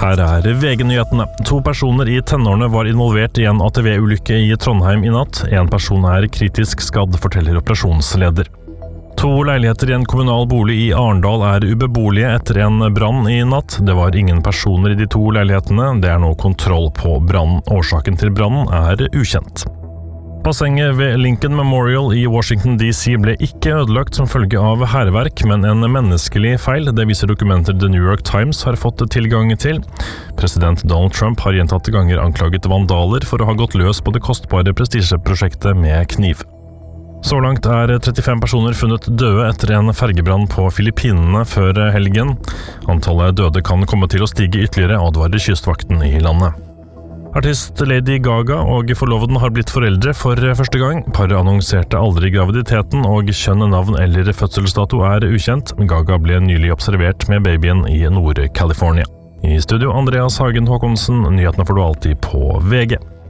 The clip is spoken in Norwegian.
Her VG-nyhetene. 2 personer i tenårene var involvert i en ATV-ulykke i Trondheim i natt. En person kritisk skadd, forteller operasjonsleder. 2 leiligheter i en kommunal bolig i Arendal ubeboelige etter en brann i natt. Det var ingen personer i de 2 leilighetene. Det nå kontroll på brannen. Årsaken til brannen ukjent. Bassenget ved Lincoln Memorial i Washington DC ble ikke ødelagt som følge av hærverk, men en menneskelig feil. Det viser dokumenter The New York Times har fått tilgang til. President Donald Trump har gjentatte ganger anklaget vandaler for å ha gått løs på det kostbare prestisjeprosjektet med kniv. Så langt 35 personer funnet døde etter en fergebrann på Filippinene før helgen. Antallet døde kan komme til å stige ytterligere, advarer kystvakten i landet. Artist Lady Gaga og forloveden har blitt foreldre for første gang. Paret annonserte aldri graviditeten, og kjønn, navn eller fødselsdato ukjent. Gaga ble nylig observert med babyen i Nord-California. I studio Andreas Hagen Håkonsen, nyhetene får du alltid på VG.